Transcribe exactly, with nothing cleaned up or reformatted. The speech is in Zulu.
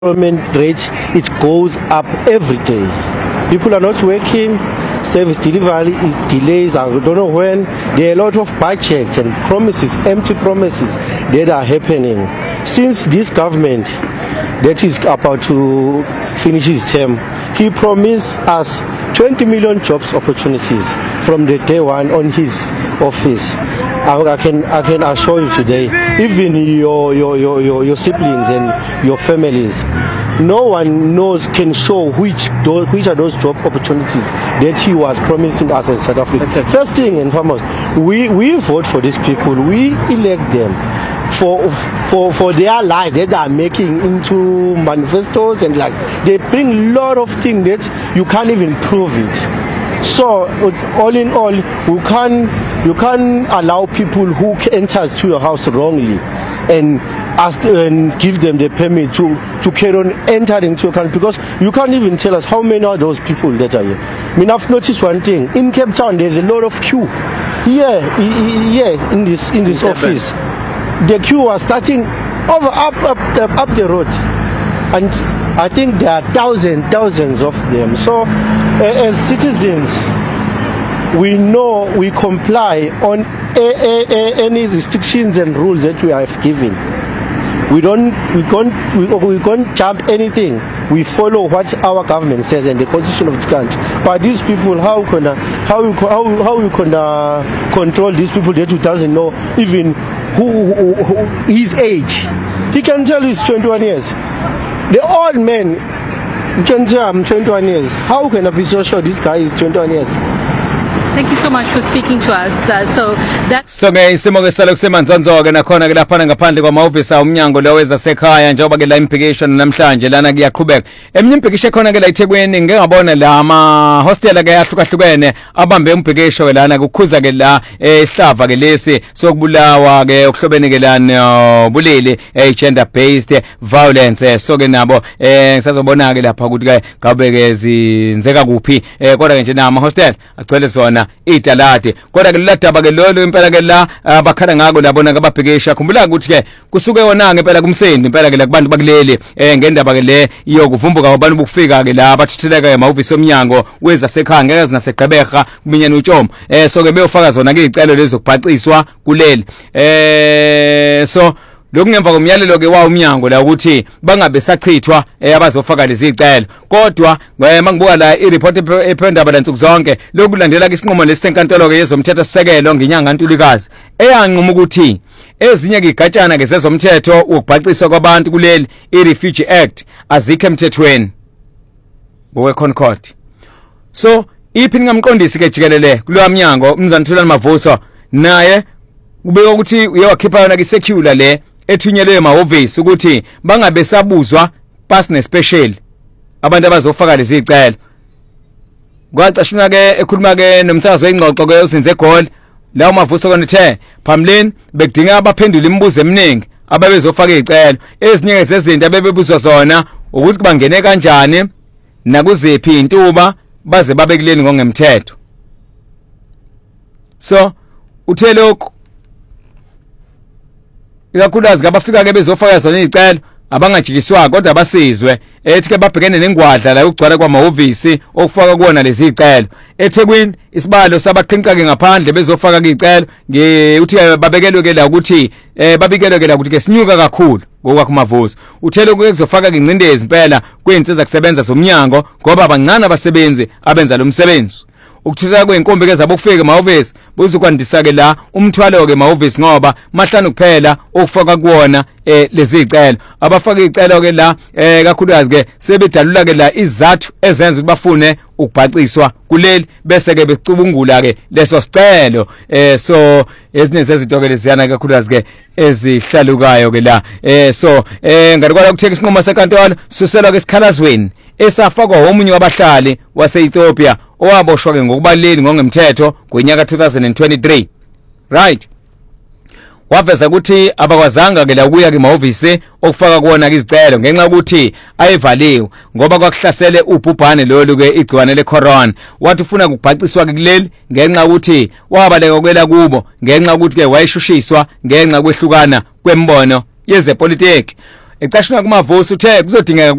unemployment rate, it goes up every day. People are not working, service delivery delays, I don't know when. There are a lot of budgets and promises, empty promises that are happening. Since this government that is about to finish his term, he promised us twenty million jobs opportunities from the day one on his office. I can I can assure you today, even your your, your, your, your siblings and your families, no one knows can show which those, which are those job opportunities that he was promising us in South Africa. Okay. First thing and foremost, we, we vote for these people, we elect them for for for their lives that they are making into manifestos, and like they bring a lot of things that you can't even prove it. So all in all, you can't you can't allow people who enters to your house wrongly and ask and give them the permit to to carry on entering to your country, because you can't even tell us how many are those people that are here. I mean, I've noticed one thing in Cape Town. There's a lot of queue here here in this in this office. The queue was starting over up up up, up the road, and I think there are thousands thousands of them. So uh, as citizens, we know we comply on a, a, a, any restrictions and rules that we have given. We don't we can't we, we can't jump anything. We follow what our government says and the constitution of the country. But these people, how can uh, how you how how you can uh, control these people that you doesn't know even who, who, who his age? He can tell he's twenty-one years. The old man, you can say I'm twenty-one years. How can I be so sure this guy is twenty-one years? Thank you so much for speaking to us. Uh, so that so ke isimo ke salo kusemanzonzo ke nakhona ke lapha ngaphandle kwamahhovisi umnyango lo weza sekhaya njengoba ke la impikation namhlanje lana kuyaqhubeka eminye impikisho khona ke la eThekwini ngeke ngabona la ama hostel ke ahlukahlukene abambe umbhekesho ke lana ukukhuza ke la isihlava ke lesi sokubulawa ke okuhlobene ke lana bulili gender based violence. So ke nabo eh ngisazobona ke lapha ukuthi ke gabe ke zinzeka kuphi kodwa ke nje na ama hostel agcwele zona italati kodwa ke ladaba ke lolo impela ke la abakhala ngako labona kababhekesha khumbula ukuthi ke kusuke wona ngempela kumsendi impela ke la kubantu bakuleli eh ngendaba ke le iyokuvumbuka abantu bokufika ke la abathithileka emahhovisi omnyango weza sekhaya ngeke zinaseGqeberha kuminyana uTshomo eh so ke beyofaka zona ke izicelo lezo kubhaciswa kuleli eh so lokungemva komyalelo ke wa umnyango la ukuthi bangabe sachithwa abazofaka lezi icelo kodwa mangibuka la ireport ephindaba lansuku zonke lokulandela ke isinqumo lesisenkantolo ke yezomthetho sisekelo ngenyanga Ntulikazi eyanquma ukuthi ezinye ke igatshana ke zezomthetho ukubhaciswa kwabantu kuleli iRefugee Act azikho emthethweni ngowe Concord. So iphi ngamqondisi ke jikelele kulo mnyango umzana Thulani Mavuso naye kubeka ukuthi uyawakhipha yona ke secular le ethunyelwe emahhovisi ukuthi bangabe sabuzwa pass ne special abantu abazofaka lezi icelo. Kwacashuna ke ekhuluma ke nomsakazo weingxoxo ke uzinze egoli lawo Mavuso konethe phamleni bekudinga abaphendula imibuzo eminingi ababezofaka icelo ezinye zezinto abebebuzwa zona ukuthi bangene kanjani nakuziphi intuba baze babekuleni ngongemthetho. So uthe lokho ikakhulukazi abafika ke bezofaka zona izicelo abangajikiswa kodwa basizwe ethi ke babhekene nengwadla la ukugcwala kwamahhovisi okufaka kuona lezi icelo eThekwini isibalo sabaqhinqa ke ngaphandle bezofaka izicelo nge uthi babekelwe ke la ukuthi eh babikelwe ke la ukuthi ke sinyuka kakhulu ngokwakho Mavuso uthele ukuzofaka ingcindezi impela kweinsiza kusebenza somnyango ngoba abancane abasebenzi abenza lo msebenzi ukuthutha kwenkombe ke zabokufika emahhovisi buzokwandisa ke la umthwalo ke emahhovisi ngoba mahlanu kuphela okufaka kuona eh lezi icelo abafaka icelo ke la eh kakhulukazi ke sebedalula ke la izathu ezenza ukuthi bafune ukubhaciswa kuleli bese ke becubungula ke leso sicelo eh so ezinye zezinto ke leziyana kakhulukazi ke ezihlalukayo ke la eh so eh ngarikwala ukutheka isinqumo senkantolo susela ke esikhalazweni esafakwa omunye wabahlali wase-Ethiopia owaboshwa ke ngokubaleni ngongemthetho ngonyaka two thousand twenty-three. Right, waveza ukuthi abakwazanga ke la ukuya ke emahhovisi okufaka kuona ke izicelo ngenxa ukuthi ayevaliwe ngoba kwakuhlasele ubhubhane lolu ke igciwane lecorona. Wathi ufuna ukubhaciswa ke kuleli ngenxa ukuthi wabaleka ukwela kubo ngenxa ukuthi ke wayeshushiswa ngenxa kwehlukana kwembono yezepolitiki. ecashunwa kumavusi uthe kuzodingeka